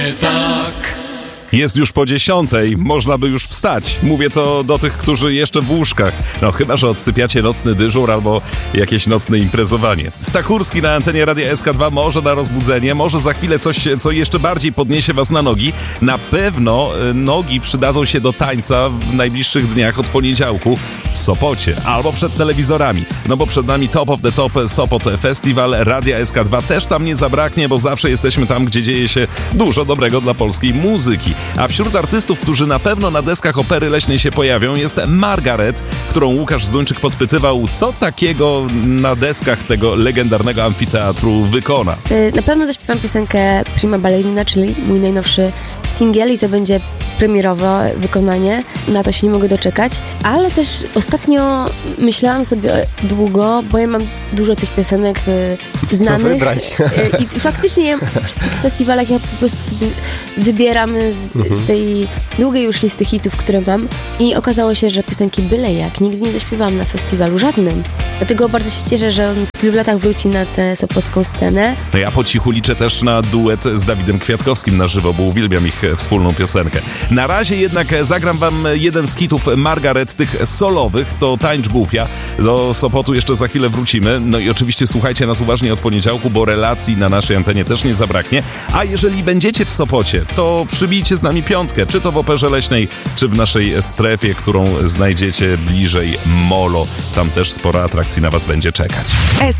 Tak. Jest już po 10:00, można by już wstać. Mówię to do tych, którzy jeszcze w łóżkach. No chyba, że odsypiacie nocny dyżur albo jakieś nocne imprezowanie. Stachurski na antenie Radia SK2 może na rozbudzenie, może za chwilę coś, co jeszcze bardziej podniesie was na nogi. Na pewno nogi przydadzą się do tańca w najbliższych dniach od poniedziałku w Sopocie albo przed telewizorami. No bo przed nami Top of the Top Sopot Festival. Radia SK2 też tam nie zabraknie, bo zawsze jesteśmy tam, gdzie dzieje się dużo dobrego dla polskiej muzyki. A wśród artystów, którzy na pewno na deskach Opery Leśnej się pojawią, jest Margaret, którą Łukasz Zduńczyk podpytywał, co takiego na deskach tego legendarnego amfiteatru wykona. Na pewno zaśpiewam piosenkę Prima Ballerina, czyli mój najnowszy singiel, i to będzie premierowe wykonanie. Na to się nie mogę doczekać. Ale też ostatnio myślałam sobie długo, bo ja mam dużo tych piosenek znanych. Co wybrać? I faktycznie przy tych festiwalach ja po prostu sobie wybieram z tej długiej już listy hitów, które mam, i okazało się, że piosenki byle jak nigdy nie zaśpiewałam na festiwalu żadnym. Dlatego bardzo się cieszę, że on w tylu latach wróci na tę sopocką scenę. No ja po cichu liczę też na duet z Dawidem Kwiatkowskim na żywo, bo uwielbiam ich wspólną piosenkę. Na razie jednak zagram wam jeden z hitów Margaret, tych solowych, to Tańcz Głupia. Do Sopotu jeszcze za chwilę wrócimy. No i oczywiście słuchajcie nas uważnie od poniedziałku, bo relacji na naszej antenie też nie zabraknie. A jeżeli będziecie w Sopocie, to przybijcie z nami piątkę, czy to w Operze Leśnej, czy w naszej strefie, którą znajdziecie bliżej Molo. Tam też sporo atrakcji na was będzie czekać.